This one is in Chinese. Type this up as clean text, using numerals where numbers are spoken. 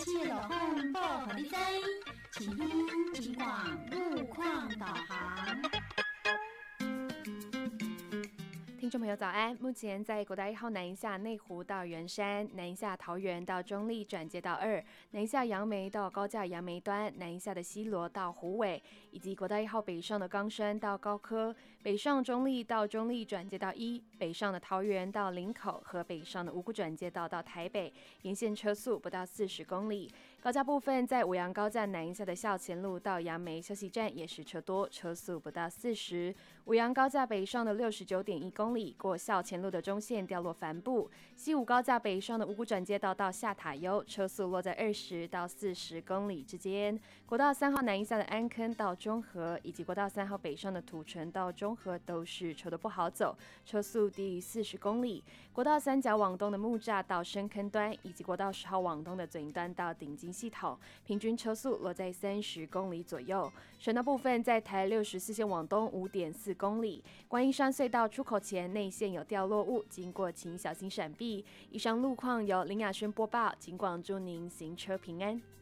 切路况报予你知，请听警广路况导航。 听众朋友早安，目前在国道1号南一下内湖到圆山、南一下桃园到中立转接到2、南一下杨梅到高架杨梅端、南一下的西螺到虎尾，以及国道1号北上的冈山到高科、北上中立到中立转接到1、北上的桃园到林口和北上的五股转接道到台北，沿线车速不到40公里。高架部分在五杨高架南一下的校前路到杨梅休息站也是车多，车速不到40。五杨高架北上的69.1公里，过校前路的中线掉落帆布。西武高架北上的五股转接道到下塔悠，车速落在20到40公里之间。国道3号南一下的安坑到中和，以及国道3号北上的土城到中和都是车的不好走，车速低于40公里。国道3角往东的木栅到深坑端，以及国道10号往东的嘴营端到顶金系统，平均车速落在30公里左右。省道部分在台64线往东 5.4 公里，观音山隧道出口前内线有掉落物，经过请小心闪避。以上路况由林雅轩播报，警广祝您行车平安。